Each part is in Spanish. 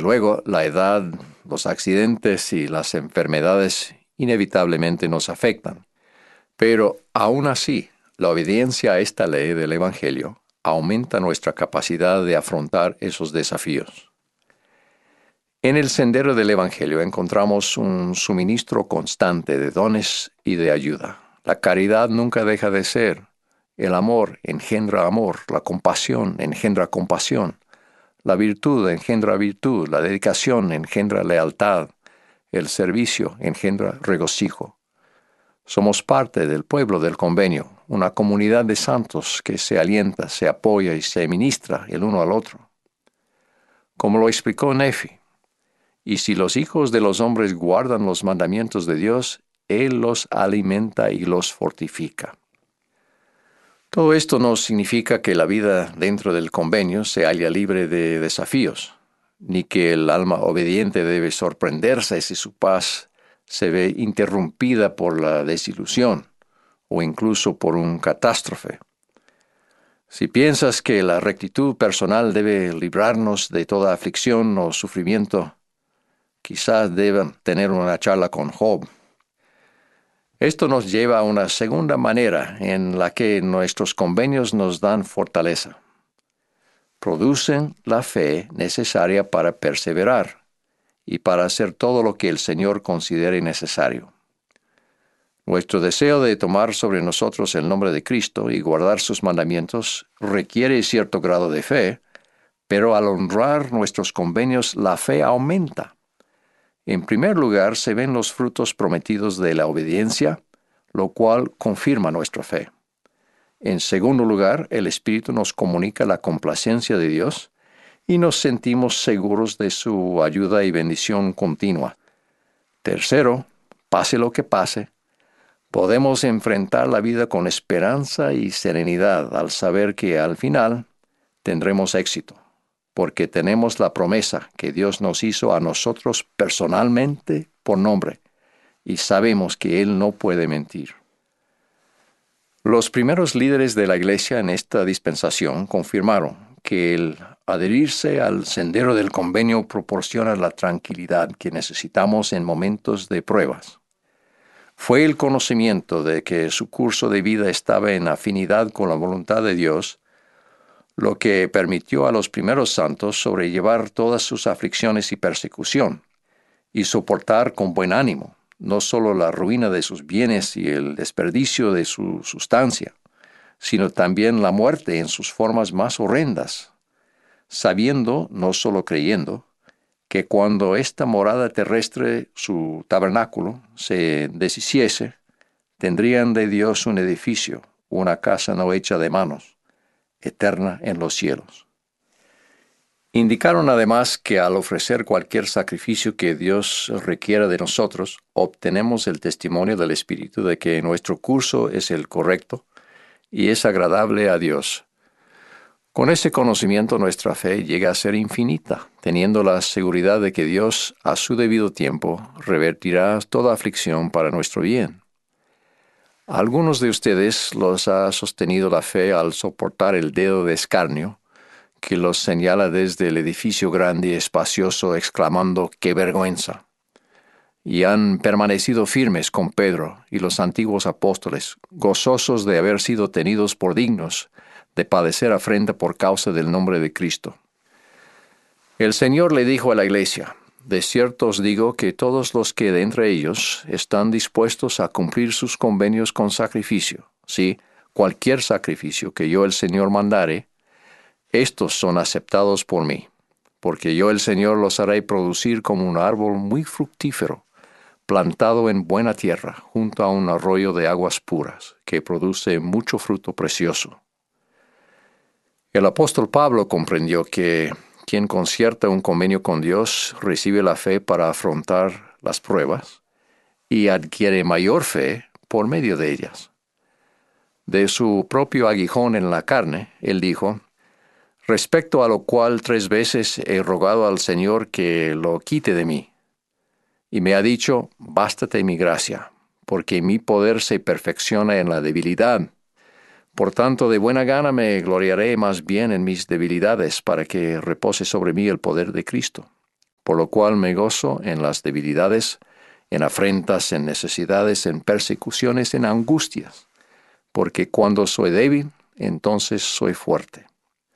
luego, la edad, los accidentes y las enfermedades inevitablemente nos afectan. Pero aún así, la obediencia a esta ley del Evangelio aumenta nuestra capacidad de afrontar esos desafíos. En el sendero del Evangelio encontramos un suministro constante de dones y de ayuda. La caridad nunca deja de ser. El amor engendra amor, la compasión engendra compasión. La virtud engendra virtud, la dedicación engendra lealtad, el servicio engendra regocijo. Somos parte del pueblo del convenio, una comunidad de santos que se alienta, se apoya y se ministra el uno al otro. Como lo explicó Nefi, y si los hijos de los hombres guardan los mandamientos de Dios, Él los alimenta y los fortifica. Todo esto no significa que la vida dentro del convenio se halla libre de desafíos, ni que el alma obediente debe sorprenderse si su paz se ve interrumpida por la desilusión o incluso por un catástrofe. Si piensas que la rectitud personal debe librarnos de toda aflicción o sufrimiento, quizás deban tener una charla con Job. Esto nos lleva a una segunda manera en la que nuestros convenios nos dan fortaleza. Producen la fe necesaria para perseverar y para hacer todo lo que el Señor considere necesario. Nuestro deseo de tomar sobre nosotros el nombre de Cristo y guardar sus mandamientos requiere cierto grado de fe, pero al honrar nuestros convenios la fe aumenta. En primer lugar, se ven los frutos prometidos de la obediencia, lo cual confirma nuestra fe. En segundo lugar, el Espíritu nos comunica la complacencia de Dios y nos sentimos seguros de su ayuda y bendición continua. Tercero, pase lo que pase, podemos enfrentar la vida con esperanza y serenidad al saber que al final tendremos éxito, porque tenemos la promesa que Dios nos hizo a nosotros personalmente por nombre, y sabemos que Él no puede mentir. Los primeros líderes de la Iglesia en esta dispensación confirmaron que el adherirse al sendero del convenio proporciona la tranquilidad que necesitamos en momentos de pruebas. Fue el conocimiento de que su curso de vida estaba en afinidad con la voluntad de Dios lo que permitió a los primeros santos sobrellevar todas sus aflicciones y persecución, y soportar con buen ánimo no solo la ruina de sus bienes y el desperdicio de su sustancia, sino también la muerte en sus formas más horrendas, sabiendo, no solo creyendo, que cuando esta morada terrestre, su tabernáculo, se deshiciese, tendrían de Dios un edificio, una casa no hecha de manos, eterna en los cielos. Indicaron además que al ofrecer cualquier sacrificio que Dios requiera de nosotros, obtenemos el testimonio del Espíritu de que nuestro curso es el correcto y es agradable a Dios. Con ese conocimiento nuestra fe llega a ser infinita, teniendo la seguridad de que Dios, a su debido tiempo, revertirá toda aflicción para nuestro bien. A algunos de ustedes los ha sostenido la fe al soportar el dedo de escarnio, que los señala desde el edificio grande y espacioso, exclamando ¡qué vergüenza! Y han permanecido firmes con Pedro y los antiguos apóstoles, gozosos de haber sido tenidos por dignos de padecer afrenta por causa del nombre de Cristo. El Señor le dijo a la iglesia: de cierto os digo que todos los que de entre ellos están dispuestos a cumplir sus convenios con sacrificio, sí, cualquier sacrificio que yo el Señor mandare, estos son aceptados por mí, porque yo el Señor los haré producir como un árbol muy fructífero, plantado en buena tierra, junto a un arroyo de aguas puras, que produce mucho fruto precioso. El apóstol Pablo comprendió que quien concierta un convenio con Dios recibe la fe para afrontar las pruebas y adquiere mayor fe por medio de ellas. De su propio aguijón en la carne, él dijo: respecto a lo cual 3 veces he rogado al Señor que lo quite de mí. Y me ha dicho: bástate mi gracia, porque mi poder se perfecciona en la debilidad. Por tanto, de buena gana me gloriaré más bien en mis debilidades, para que repose sobre mí el poder de Cristo. por lo cual me gozo en las debilidades, en afrentas, en necesidades, en persecuciones, en angustias, porque cuando soy débil, entonces soy fuerte.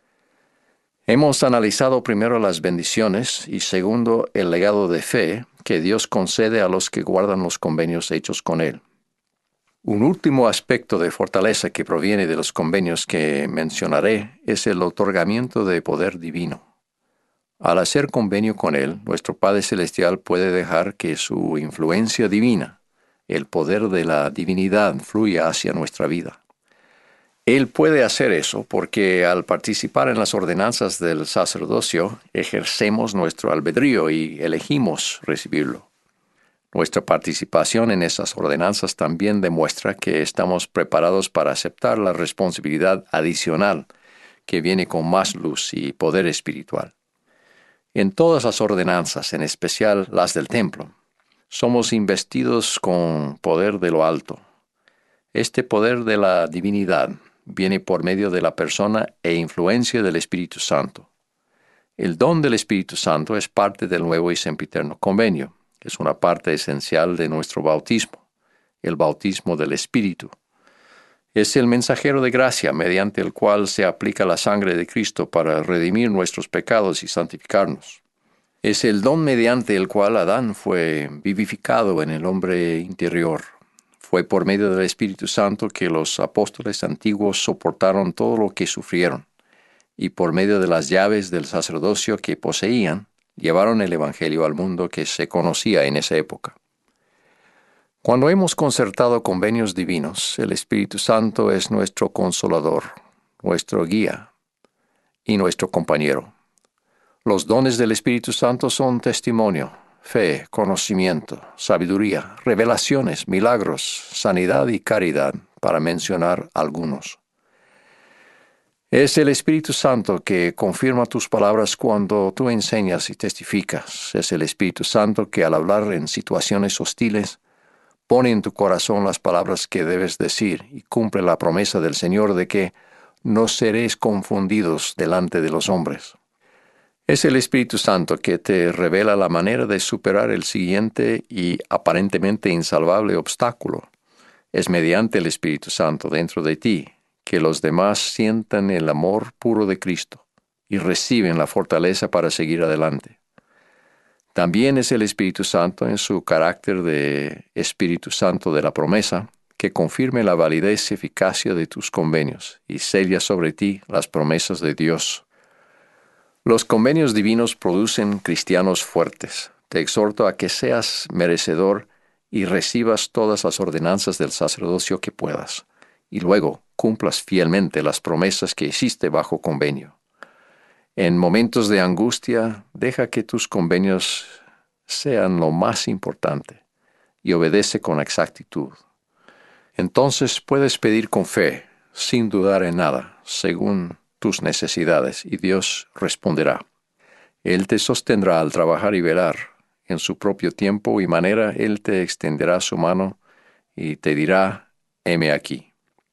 Hemos analizado primero las bendiciones y segundo el legado de fe que Dios concede a los que guardan los convenios hechos con Él. Un último aspecto de fortaleza que proviene de los convenios que mencionaré es el otorgamiento de poder divino. Al hacer convenio con Él, nuestro Padre Celestial puede dejar que su influencia divina, el poder de la divinidad, fluya hacia nuestra vida. Él puede hacer eso porque al participar en las ordenanzas del sacerdocio, ejercemos nuestro albedrío y elegimos recibirlo. Nuestra participación en esas ordenanzas también demuestra que estamos preparados para aceptar la responsabilidad adicional que viene con más luz y poder espiritual. En todas las ordenanzas, en especial las del templo, somos investidos con poder de lo alto. Este poder de la divinidad viene por medio de la persona e influencia del Espíritu Santo. El don del Espíritu Santo es parte del nuevo y sempiterno convenio. Es una parte esencial de nuestro bautismo, el bautismo del Espíritu. Es el mensajero de gracia mediante el cual se aplica la sangre de Cristo para redimir nuestros pecados y santificarnos. Es el don mediante el cual Adán fue vivificado en el hombre interior. Fue por medio del Espíritu Santo que los apóstoles antiguos soportaron todo lo que sufrieron, y por medio de las llaves del sacerdocio que poseían, llevaron el Evangelio al mundo que se conocía en esa época. Cuando hemos concertado convenios divinos, el Espíritu Santo es nuestro consolador, nuestro guía y nuestro compañero. Los dones del Espíritu Santo son testimonio, fe, conocimiento, sabiduría, revelaciones, milagros, sanidad y caridad, para mencionar algunos. Es el Espíritu Santo que confirma tus palabras cuando tú enseñas y testificas. Es el Espíritu Santo que al hablar en situaciones hostiles, pone en tu corazón las palabras que debes decir y cumple la promesa del Señor de que no seréis confundidos delante de los hombres. Es el Espíritu Santo que te revela la manera de superar el siguiente y aparentemente insalvable obstáculo. Es mediante el Espíritu Santo dentro de ti que los demás sientan el amor puro de Cristo y reciben la fortaleza para seguir adelante. También es el Espíritu Santo en su carácter de Espíritu Santo de la promesa que confirme la validez y eficacia de tus convenios y sella sobre ti las promesas de Dios. Los convenios divinos producen cristianos fuertes. Te exhorto a que seas merecedor y recibas todas las ordenanzas del sacerdocio que puedas, y luego cumplas fielmente las promesas que hiciste bajo convenio. En momentos de angustia, deja que tus convenios sean lo más importante y obedece con exactitud. Entonces puedes pedir con fe, sin dudar en nada, según tus necesidades, y Dios responderá. Él te sostendrá al trabajar y velar. En su propio tiempo y manera Él te extenderá su mano y te dirá, heme aquí.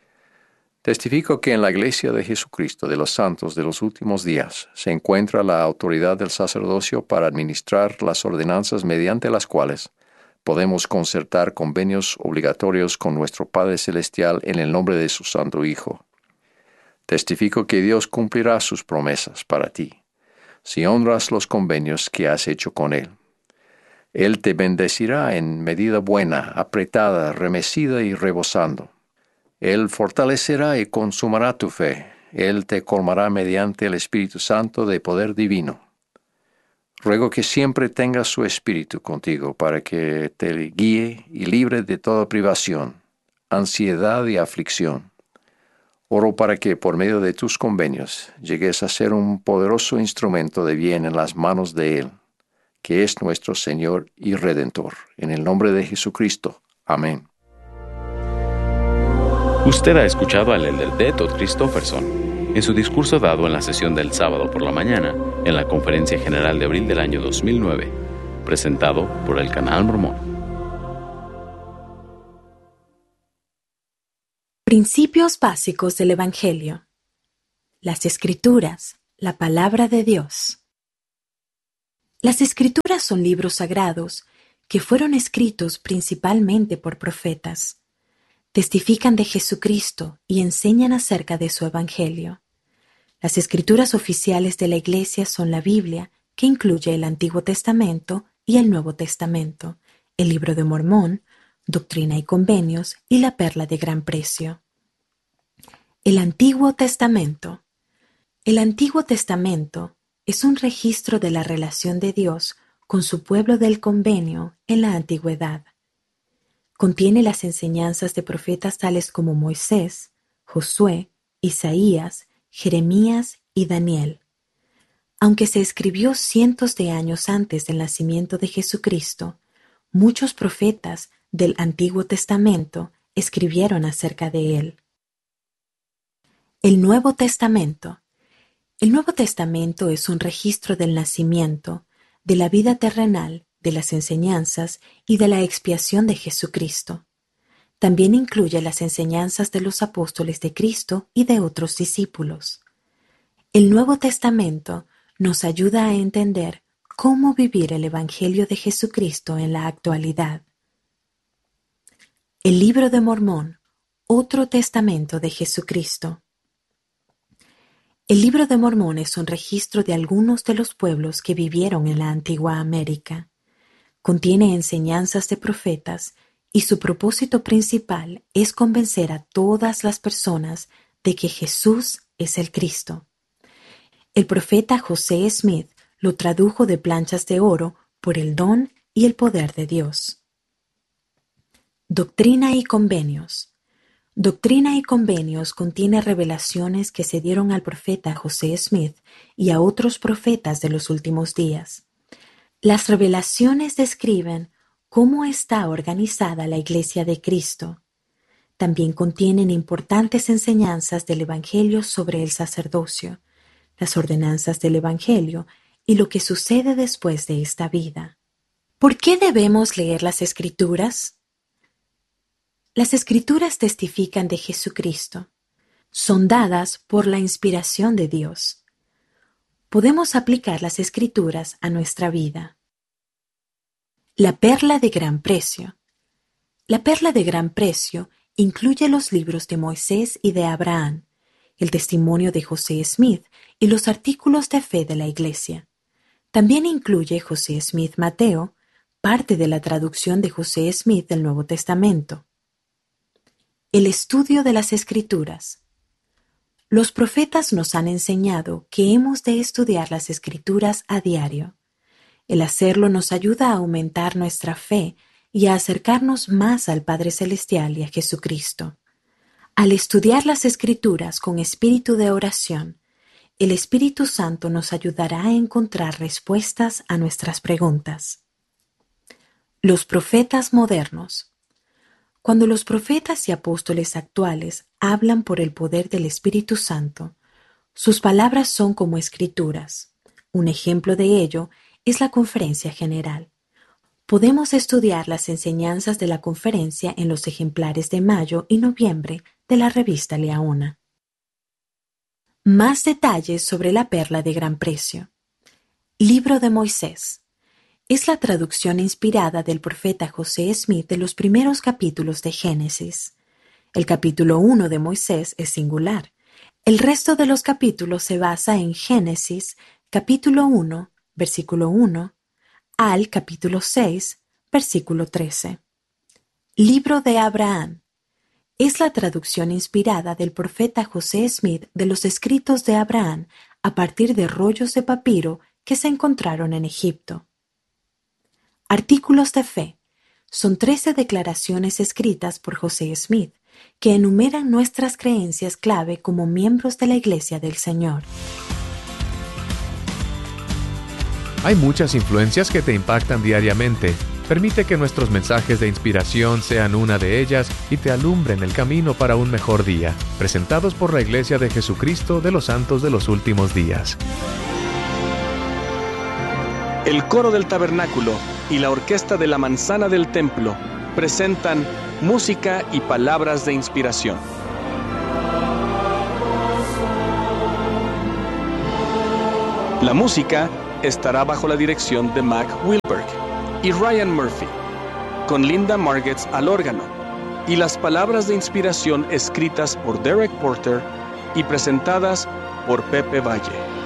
Testifico que en la Iglesia de Jesucristo de los Santos de los últimos días se encuentra la autoridad del sacerdocio para administrar las ordenanzas mediante las cuales podemos concertar convenios obligatorios con nuestro Padre Celestial en el nombre de su Santo Hijo. Testifico que Dios cumplirá sus promesas para ti, si honras los convenios que has hecho con Él. Él te bendecirá en medida buena, apretada, remecida y rebosando. Él fortalecerá y consumará tu fe. Él te colmará mediante el Espíritu Santo de poder divino. Ruego que siempre tengas su Espíritu contigo para que te guíe y libre de toda privación, ansiedad y aflicción. Oro para que por medio de tus convenios llegues a ser un poderoso instrumento de bien en las manos de Él, que es nuestro Señor y Redentor. En el nombre de Jesucristo. Amén. Usted ha escuchado al elder D. Todd Christofferson en su discurso dado en la sesión del sábado por la mañana en la Conferencia General de abril del año 2009, presentado por el Canal Mormón. Principios básicos del Evangelio. Las Escrituras, la Palabra de Dios. Las Escrituras son libros sagrados que fueron escritos principalmente por profetas. Testifican de Jesucristo y enseñan acerca de su Evangelio. Las Escrituras oficiales de la Iglesia son la Biblia, que incluye el Antiguo Testamento y el Nuevo Testamento, el Libro de Mormón, Doctrina y Convenios y la Perla de Gran Precio. El Antiguo Testamento. El Antiguo Testamento es un registro de la relación de Dios con su pueblo del convenio en la antigüedad. Contiene las enseñanzas de profetas tales como Moisés, Josué, Isaías, Jeremías y Daniel. Aunque se escribió cientos de años antes del nacimiento de Jesucristo, muchos profetas del Antiguo Testamento escribieron acerca de él. El Nuevo Testamento. El Nuevo Testamento es un registro del nacimiento, de la vida terrenal, de las enseñanzas y de la expiación de Jesucristo. También incluye las enseñanzas de los apóstoles de Cristo y de otros discípulos. El Nuevo Testamento nos ayuda a entender cómo vivir el Evangelio de Jesucristo en la actualidad. El Libro de Mormón, otro testamento de Jesucristo. El Libro de Mormón es un registro de algunos de los pueblos que vivieron en la antigua América. Contiene enseñanzas de profetas y su propósito principal es convencer a todas las personas de que Jesús es el Cristo. El profeta José Smith lo tradujo de planchas de oro por el don y el poder de Dios. Doctrina y Convenios. Doctrina y Convenios contiene revelaciones que se dieron al profeta José Smith y a otros profetas de los últimos días. Las revelaciones describen cómo está organizada la Iglesia de Cristo. También contienen importantes enseñanzas del Evangelio sobre el sacerdocio, las ordenanzas del Evangelio y lo que sucede después de esta vida. ¿Por qué debemos leer las Escrituras? Las Escrituras testifican de Jesucristo. Son dadas por la inspiración de Dios. Podemos aplicar las Escrituras a nuestra vida. La Perla de Gran Precio. La Perla de Gran Precio incluye los libros de Moisés y de Abraham, el testimonio de José Smith y los artículos de fe de la Iglesia. También incluye José Smith Mateo, parte de la traducción de José Smith del Nuevo Testamento. El estudio de las Escrituras. Los profetas nos han enseñado que hemos de estudiar las Escrituras a diario. El hacerlo nos ayuda a aumentar nuestra fe y a acercarnos más al Padre Celestial y a Jesucristo. Al estudiar las Escrituras con espíritu de oración, el Espíritu Santo nos ayudará a encontrar respuestas a nuestras preguntas. Los profetas modernos. Cuando los profetas y apóstoles actuales hablan por el poder del Espíritu Santo, sus palabras son como escrituras. Un ejemplo de ello es la Conferencia General. Podemos estudiar las enseñanzas de la conferencia en los ejemplares de mayo y noviembre de la revista Leona. Más detalles sobre la Perla de Gran Precio. Libro de Moisés. Es la traducción inspirada del profeta José Smith de los primeros capítulos de Génesis. El capítulo 1 de Moisés es singular. El resto de los capítulos se basa en Génesis, capítulo 1, versículo 1, al capítulo 6, versículo 13. Libro de Abraham. Es la traducción inspirada del profeta José Smith de los escritos de Abraham a partir de rollos de papiro que se encontraron en Egipto. Artículos de fe. Son 13 declaraciones escritas por José Smith que enumeran nuestras creencias clave como miembros de la Iglesia del Señor. Hay muchas influencias que te impactan diariamente. Permite que nuestros mensajes de inspiración sean una de ellas y te alumbren el camino para un mejor día. Presentados por la Iglesia de Jesucristo de los Santos de los Últimos Días. El coro del tabernáculo y la orquesta de la manzana del templo presentan música y palabras de inspiración. La música estará bajo la dirección de Mac Wilberg y Ryan Murphy, con Linda Margetts al órgano, y las palabras de inspiración escritas por Derek Porter y presentadas por Pepe Valle.